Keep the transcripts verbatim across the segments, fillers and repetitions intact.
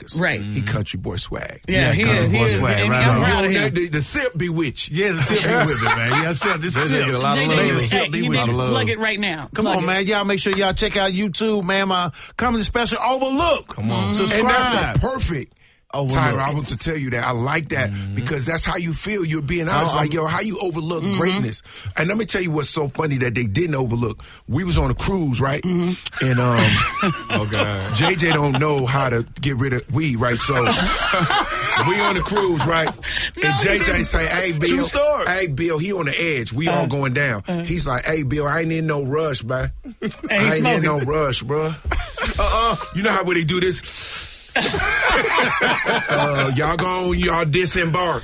Rockers. Right. He country boy swag. Yeah, Yeah, he country is. boy He is. swag, And right I'm on. proud of You know, him. the, the sip be with you. Yeah, the sip be with it, man. Yeah, sip. The They sip. get a lot of J love. J, The hey, sip be you with need to you. plug it right now. Come Plug on, it. man. Y'all make sure y'all check out YouTube, man. My comedy special, Overlook. Come on. Subscribe. And that's the perfect Overlook. title. I want to tell you that. I like that Mm-hmm. because that's how you feel. You're being honest. Uh-uh. Like, yo, how you overlook Mm-hmm. greatness. And let me tell you what's so funny that they didn't overlook. We was on a cruise, right? Mm-hmm. And um, Oh, God. J J don't know how to get rid of weed, right? So we on the cruise, right? No, And J he J didn't. say, hey, Bill. True story. Hey, Bill, he on the edge. We all going down. He's like, hey, Bill, I ain't in no rush, man. I ain't in smoking. no rush, bro. Uh-uh. You know how when they do this? uh, y'all go on, y'all disembark.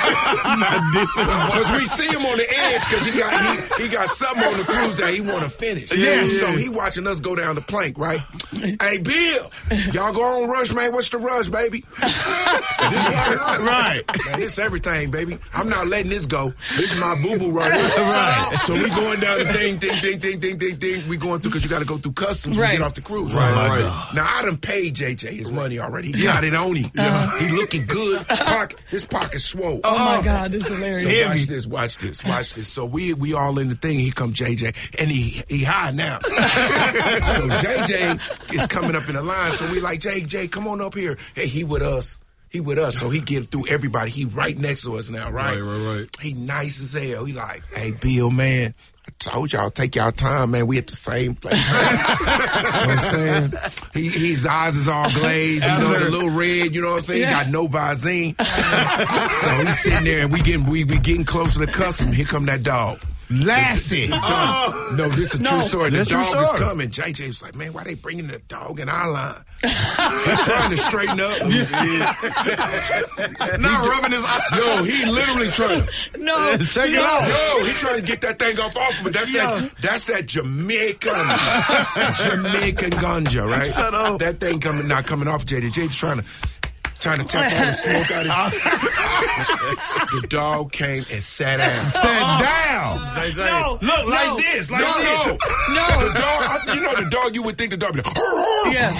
Because we see him on the edge because he got he, he got something on the cruise that he want to finish. Yeah, So yeah. he watching us go down the plank, right? Hey, Bill, y'all go on rush, man. What's the rush, baby? This right, Right. Man, this everything, baby. I'm not letting this go. This is my boo-boo right here. Right. So we going down the thing, ding, ding, ding, ding, ding, ding. We going through because you got to go through customs when Right. you get off the cruise, Right, right? right. Now, I done paid J J his money already. He got it on him. He looking good. Pocket, his pocket swole. Oh, my God. This is hilarious. So watch this, watch this, watch this. So we we all in the thing. Here come J J, and he he high now. So J J is coming up in the line. So we like, J J, come on up here. Hey, he with us. He with us. So he get through everybody. He right next to us now, right? Right, right, right. He nice as hell. He like, hey, Bill, man. I told y'all, take y'all time, man. We at the same place. You know what I'm saying? He, his eyes is all glazed, you know, the little red, you know what I'm saying? He got no Visine. So he's sitting there and we getting we, we getting closer to custom. Here come that dog. Lassie. Oh. No, this is a No. true story. The That's a true dog is story. coming. J J was like, man, why they bringing the dog in our line? He's trying to straighten up. Not rubbing his eye. Yo, he literally trying to. No. Check it no. out. Yo, he trying to get that thing off off of it. That's Yo. that. That's that Jamaican, Jamaican ganja, right? Shut up. That thing coming not coming off. J J. J's trying to. Trying to tap all the smoke out of his. The dog came and sat down. Sat down. J J. No. Look, no. like this. Like No, this. no, No. The dog, you know, the dog. You would think the dog would be like, Yeah.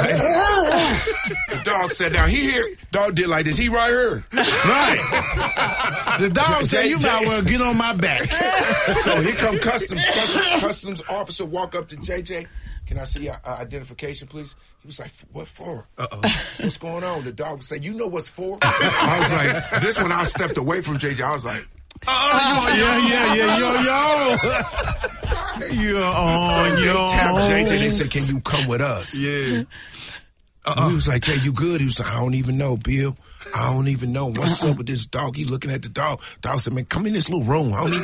right? The dog sat down. He here. Dog did like this. He right here. Right. The dog J- said, you J- might well get on my back. So here come customs. Customs, customs officer walk up to J J. Can I see your uh, identification, please? He was like, what for? Uh-oh. What's going on? The dog would say, you know what's for? I was like, this one I stepped away from J J. I was like, Oh, yeah, yeah, yeah, yo, yo. You're on so your they tapped J J. They own. said, can you come with us? Yeah. Uh-uh. We was like, Jay, you good? He was like, I don't even know, Bill. I don't even know. What's up with this dog? He looking at the dog. Dog said, man, come in this little room. I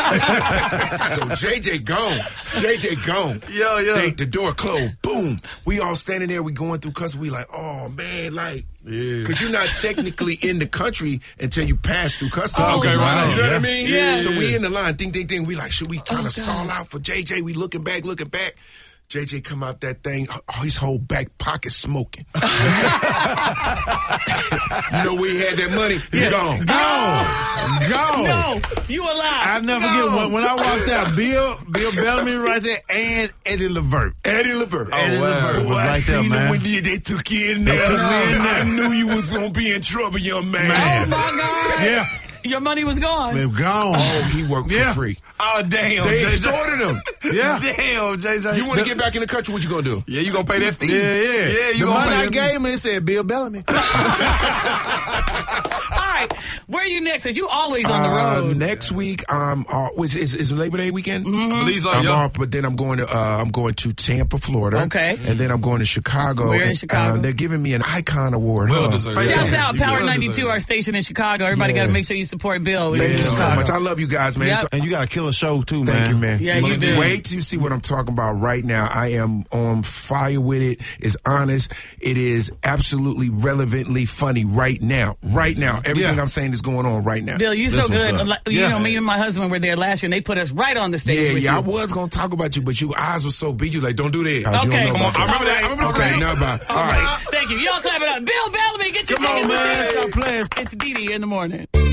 don't even... So J J gone. J J gone. Yo, yo. They, the door closed. Boom. We all standing there. We going through customs. We like, oh, man, like... Yeah. Because you're not technically in the country until you pass through customs. Oh, Okay, right. You know what Yeah. I mean? Yeah. So we in the line, ding, ding, ding. We like, should we kind of Oh, stall out for J J? We looking back, looking back. J J come out that thing, oh, his whole back pocket smoking. You know where he had that money? He gone. Go. Go. No. You alive. I'll never forget when, when I walked out, Bill, Bill Bellamy right there, and Eddie Levert. Eddie Levert. Eddie wow. Levert Boy, was I right there, seen man. it when they, they took you in there. They took me in I there. knew you was going to be in trouble, young man. Man. Oh, my God. Yeah. Your money was gone. They're gone. Oh, he worked Yeah. for free. Oh, damn, They J J. extorted him. Yeah. Damn, J J. You want to get back in the country, what you going to do? Yeah, you gonna pay that fee? Yeah, yeah. Yeah, you the gonna money pay I that gave fee. him, it said Bill Bellamy. All right. Where are you next? Because you always on the Uh, road. next week, um, uh, is, is, is Labor Day weekend? Mm-hmm. I believe so, I'm yo. off, but then I'm going to uh, I'm going to Tampa, Florida. Okay. And then I'm going to Chicago. Where in and, Chicago? Uh, they're giving me an Icon Award. Well huh? deserved. Shouts Yeah. out You Power well ninety-two, deserved. our station in Chicago. Everybody Yeah. got to make sure you support Bill. Thank in you so Chicago. much. I love you guys, man. Yep. So- And you got a killer show, too, man. Thank you, man. Yeah, you do. Wait till you see what I'm talking about right now. I am on fire with it. It's honest. It is absolutely relevantly funny right now. Right now. Everything Yeah. I'm saying is going on right now. Bill, you so what's good. up. Like, You Yeah. know, me and my husband were there last year, and they put us right on the stage Yeah, with yeah, I you. was going to talk about you, but your eyes were so big. You like, don't do that. You Okay. don't know Come about on. that. I remember that. I remember Okay, that. now about All right. Thank you. Y'all clap it up. Bill Bellamy, get your Come on, tickets man. today. Stop playing. It's Dee Dee in the morning.